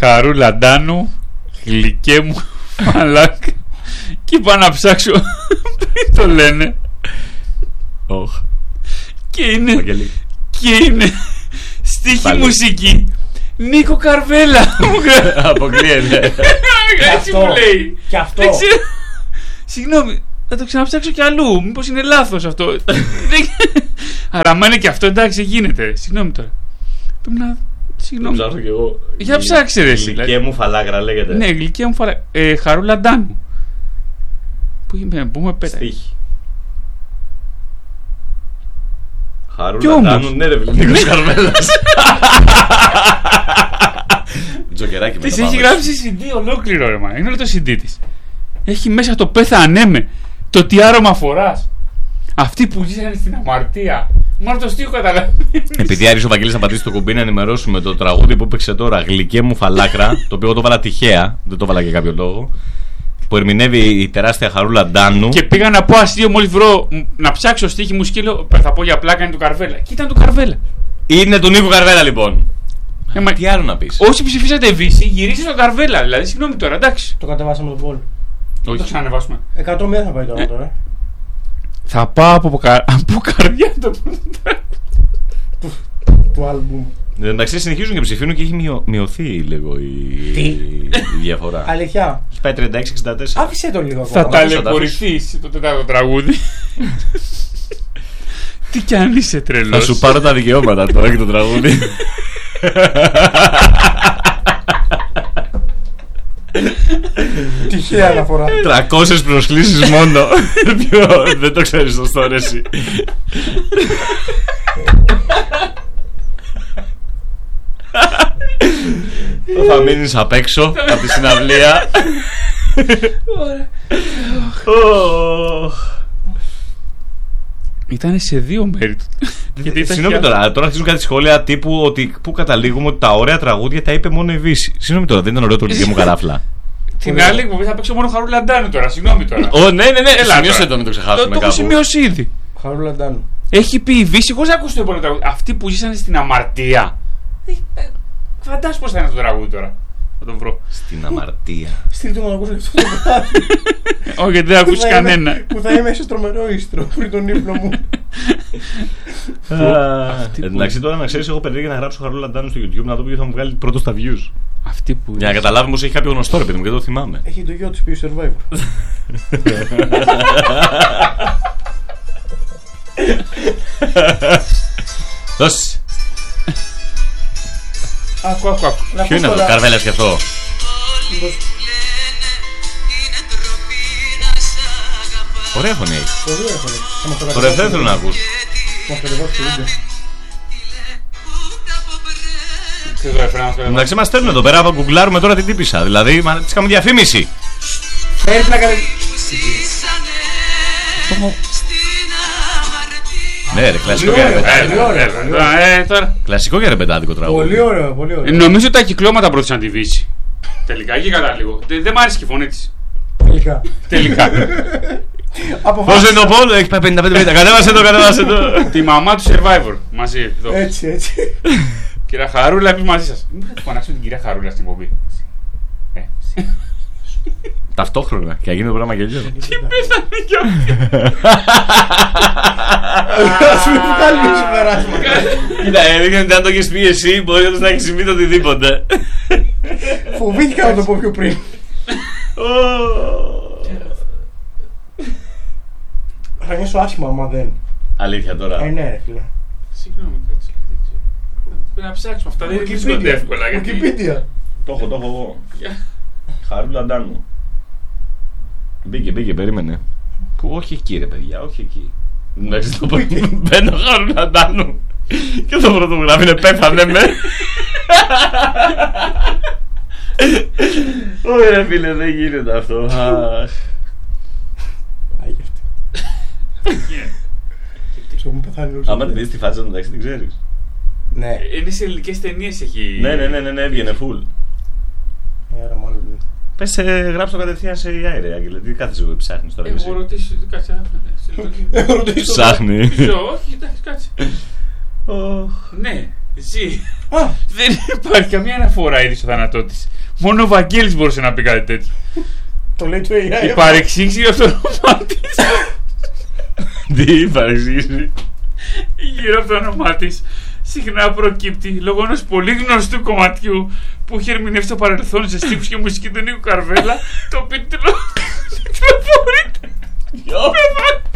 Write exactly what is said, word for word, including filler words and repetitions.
Χαρούλα Ντάνου, γλυκέ μου μαλάκα. Και είπα να ψάξω πριν το λένε. Oh. Και είναι Αγγελή. Και είναι στίχη Πάλι. μουσική Νίκο Καρβέλα. Αποκλείεται. Έτσι μου λέει. Και αυτό. Δεν ξέρω. Συγγνώμη, θα το ξαναψάξω κι αλλού. Μήπως είναι λάθος αυτό. Άρα άμα είναι και αυτό, εντάξει, γίνεται. Συγγνώμη τώρα. Πρέπει να... Συγγνώμη. Ψάχνω κι εγώ. Για ψάξε ρε εσύ. Γλυκέ μου φαλάκρα λέγεται. Ναι, γλυκέ μου φαλάκρα. ε, Χαρούλα Ντάνου. Πού είμαι, πού με πέταγε. Στίχη. Κι Χαρούλα όμως. Ντάνου, ναι ρε Νίκος Καρβέλας. Τζοκεράκι με Της το έχει πάμε. γράψει σι ντι ολόκληρο ρε μα. Είναι όλο το σι ντι της. Έχει μέσα το πέθανέ με. Το τι άρωμα φοράς. Αυτοί που ζήσανε στην αμαρτία. Μόνο το στίχο καταλαβαίνεις. Επειδή Άρης ο Βαγγέλης θα πατήσει το κουμπί να ενημερώσουμε το τραγούδι που έπαιξε τώρα, Γλυκέ μου φαλάκρα, το οποίο εγώ το βάλα τυχαία, δεν το βάλα για κάποιο λόγο, που ερμηνεύει η τεράστια Χαρούλα Ντάνου. Και πήγα να πω αστείο μόλις βρω να ψάξω στίχη μου και λέω θα πω για πλάκα είναι του Καρβέλα. Και ήταν του Καρβέλα. Είναι του Νίκου Καρβέλα λοιπόν. Ε, μα... Τι άλλο να πεις. Όσοι ψηφίσατε Βύση, γυρίστε στον Καρβέλα. Δηλαδή, συγγνώμη τώρα, εντάξει. Το κατεβάσαμε το πόλ. Όχι. Το ξανανεβάσουμε. εκατό μηδέν θα πάει τώρα. Ε. τώρα. Θα πάω από, κα... από καρδιά το Του άλμπουμ. Εν τω μεταξύ συνεχίζουν και ψηφίζουν και έχει μειω... μειωθεί λίγο η, Τι? η διαφορά. Αλήθεια. Έχει πάει τριάντα έξι εξήντα τέσσερα. Άφησε το λίγο Θα ακόμα. ταλαιπωρηθείς το τέταρτο τραγούδι. Τι κι αν είσαι τρελός. Θα σου πάρω τα δικαιώματα τώρα και το τραγούδι. Τυχαία αναφορά. τριακόσιες προσκλήσεις μόνο. Ποιο, δεν το ξέρεις σωστό ρε εσύ. Θα μείνεις απ' έξω από τη συναυλία. Ήταν σε δύο μέρη. Γιατί ήταν Συγγνώμη και- τώρα, τώρα αρχίζουν κάτι σχόλια τύπου ότι πού καταλήγουμε ότι τα ωραία τραγούδια τα είπε μόνο η Βύση. Συγγνώμη τώρα, δεν ήταν ωραίο το Λυκέ μου καράφλα. Την άλλη εκπομπή θα παίξω μόνο Χαρούλα Ντάνου τώρα. Συγγνώμη τώρα. Ω, ναι, ναι, ναι, Έλα σημείωσε τώρα. το, μην το Το, ξεχάσουμε το έχω κάπου. σημειώσει ήδη. Χαρούλα Ντάνου. Έχει πει η Βύση, εγώ δεν ακούω το επόμενο τραγούδι. Αυτοί που ζήσανε στην αμαρτία. Ε, ε, Φαντάσου πώς θα είναι αυτό το τραγούδι τώρα. Θα το βρω. Στην αμαρτία. Στείλτε μου να ακούσω αυτό το βράδυ. Όχι, γιατί δεν ακούσει κανένα. Που θα είμαι σε τρομερό ίστρο πριν τον ύπνο μου. Εντάξει, τώρα να ξέρεις, έχω περίεργα να γράψω Χαρούλα Ντάνου στο YouTube να δω ποιο θα μου βγάλει πρώτο στα views. Αυτοί που. Για να καταλάβουμε πως έχει κάποιο γνωστό ρε παιδί μου και δεν το θυμάμαι. Έχει το γιο της πει Survivor. Δώσε. Άκου, άκου, άκου. Να Ποιο ακούς είναι αυτό, τώρα- Καρβέλας και αυτό. Μήπως- Ωραία φωνή έχει. Το δύο έχω λέει. Θα μας το Το κατεβάσει ρεφρέν θέλω το να βίντεο. ακούς. Θα μας κατεβάσει το βίντεο. Ξέρεις το ρεφρέν αυτό εδώ. Εντάξει, μας στέλνουν εδώ πέρα, θα γκουγκλάρουμε τώρα την τύπησα. Δηλαδή, μα, της κάνουμε διαφήμιση. Πρέπει να κάνει. Ναι, ρε, κλασικό Πολύ για ωραίο. ρεπετάδικο. Πολύ ωραίο, πολύ ωραίο. Ε, τώρα. Κλασικό για ρεπετάδικο τραγούδι. Πολύ ωραίο, πολύ Ε, ωραίο. Νομίζω τα κυκλώματα πρώτησαν τη Βύση. Τελικά, εκεί κατά λίγο. Δεν δεν μ' άρεσε και η φωνή της. Τελικά. Τελικά. Αποφάσισα. Πώς είναι το πόλο, έχει πάει πενήντα πέντε πενήντα. Κατέβασε το, κατέβασε το. Τη μαμά του Survivor. Μαζί εδώ. Έτσι, έτσι. Κυρία Χαρούλα, εμείς μαζί σας. Μην θα τη φωνάξουμε την κυρία Χαρούλα στην εκπομπή. Ε. Ταυτόχρονα και να γίνει το πράγμα γελίο. Τι πέθανε κι αυτή. Ας μην βγάλει συμπεράσματα. Κοίτα, έδειχνε ότι αν το έχεις πει εσύ, μπορεί όντως να έχει συμβεί το οτιδήποτε. Φοβήθηκα να το πω πιο πριν. Θα νιώσω άσχημα άμα δεν. Αλήθεια τώρα. Ε, ναι, ρε φίλε. Συγγνώμη, κάτσε. δεν ξέρω. Πρέπει να ψάξουμε αυτά. Δεν βρίσκονται εύκολα. γιατί- Wikipedia. Το έχω, το έχω εγώ. Για- Χαρούλα Ντάνου. Μπήκε, μπήκε, περίμενε. Που όχι εκεί ρε παιδιά, όχι εκεί. Εντάξει, το μπαίνω Χαρούλα Ντάνου. Και το πρωτογράφει είναι πέθανε με. Ωραία φίλε, δεν γίνεται αυτό. Αχ. Άγιε αυτή. Σου έχουν πεθάνει όλους. Άμα τη δεις τη φάτσα του, εντάξει, την ξέρεις. Ναι. Είναι σε ελληνικές ταινίες έχει. Ναι, ναι, ναι, ναι, ναι, έβγαινε full. Άρα μάλλον. Πες, ε, γράψω το κατευθείαν σε ι άι ρε Άγγελε, τι κάθεσαι εδώ ψάχνεις τώρα. Έχω ρωτήσει. Κάτσε. α, ναι, σε λογική. Έχω ρωτήσει. Ψάχνει. Ποιο, όχι, εντάξει, κάτσε. Ναι. Εσύ. Α, Δεν υπάρχει καμία αναφορά ήδη στο θάνατό της. Μόνο ο Βαγγέλης μπορούσε να πει κάτι τέτοιο. το λέει το έι άι. Η παρεξήγηση για το όνομά της. Τι παρεξήγηση. Γύρω από το όνομά της συχνά προκύπτει λόγω ενός πολύ γνωστού κομματιού που είχε ερμηνεύσει στο παρελθόν σε στίχους και μουσική του Νίκου Καρβέλα, το οποίο τηλεοπορείται.